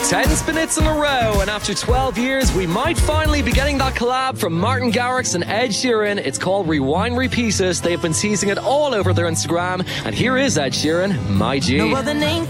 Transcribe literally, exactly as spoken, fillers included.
Ten spinets in a row, and after twelve years, we might finally be getting that collab from Martin Garrix and Ed Sheeran. It's called Rewind Repeat It. They've been teasing it all over their Instagram, and here is Ed Sheeran, My G. No other name